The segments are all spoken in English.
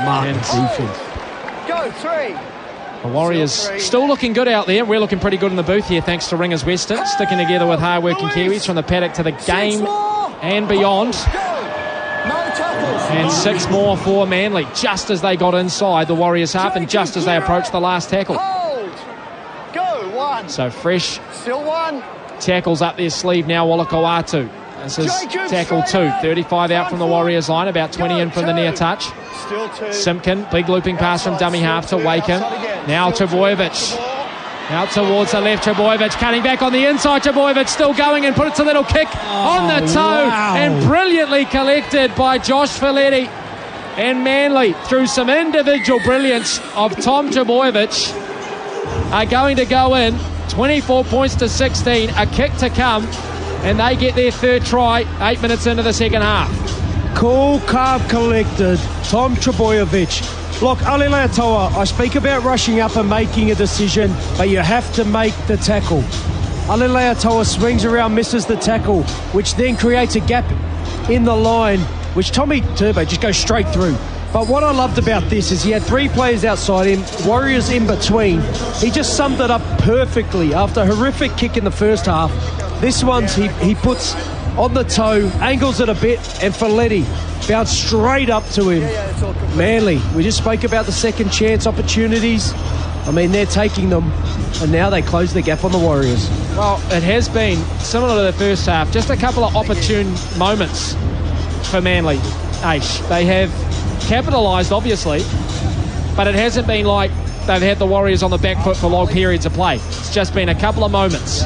Smart defense. Go, 3. The Warriors still looking good out there. We're looking pretty good in the booth here, thanks to Ringers Western, sticking together with hard-working Kiwis from the paddock to the game and beyond. And 6 more for Manly, just as they got inside the Warriors' half and just as they approached the last tackle. Go, 1. So fresh. Still 1. Tackles up their sleeve now, Wallakawatu. This is tackle 2. 35 out from the Warriors line, about 20 in from the near touch. Still 2. Simpkin, big looping pass from dummy half to Waken. Now Trbojevic. Out towards the left, Trbojevic cutting back on the inside. Trbojevic still going and puts a little kick on the toe. Wow. And brilliantly collected by Josh Folletti. And Manly, through some individual brilliance of Tom Trbojevic, are going to go in 24 points to 16, a kick to come, and they get their third try 8 minutes into the second half. Cool, calm, collected. Tom Trbojevic. Look, Ali Leatoa, I speak about rushing up and making a decision, but you have to make the tackle. Ali Leatoa swings around, misses the tackle, which then creates a gap in the line, which Tommy Turbo just goes straight through. But what I loved about this is he had 3 players outside him, Warriors in between. He just summed it up perfectly. After a horrific kick in the first half, this one's he puts on the toe, angles it a bit, and Folletti bounced straight up to him. Manly, we just spoke about the second chance opportunities. I mean, they're taking them, and now they close the gap on the Warriors. Well, it has been similar to the first half, just a couple of opportune moments for Manly. They have capitalised, obviously, but it hasn't been like they've had the Warriors on the back foot for long periods of play. It's just been a couple of moments.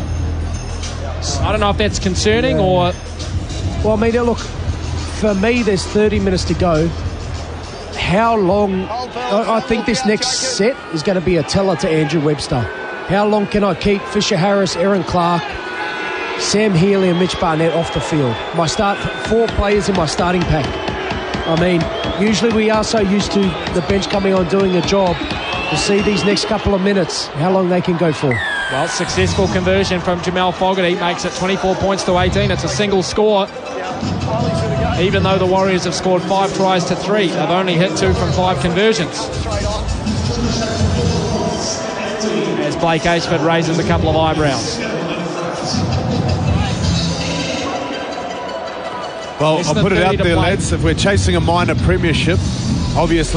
I don't know if that's concerning or... Well, I mean, look, for me, there's 30 minutes to go. How long... I think this next set is going to be a teller to Andrew Webster. How long can I keep Fisher Harris, Aaron Clark, Sam Healy and Mitch Barnett off the field? 4 players in my starting pack. I mean, usually we are so used to the bench coming on doing a job. To see these next couple of minutes, how long they can go for. Well, successful conversion from Jamal Fogarty makes it 24 points to 18. It's a single score. Even though the Warriors have scored 5 tries to 3, they've only hit 2 from 5 conversions. As Blake Ashford raises a couple of eyebrows. Well, I'll put it out there, lads. If we're chasing a minor premiership, obviously